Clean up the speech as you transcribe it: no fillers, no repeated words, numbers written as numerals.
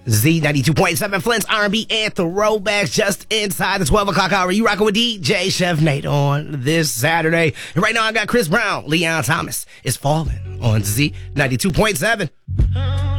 Z92.7 Flint's R&B and throwbacks just inside the 12 o'clock hour. You rocking with DJ Chef Nate on this Saturday. And right now I got Chris Brown, Leon Thomas is falling on Z92.7.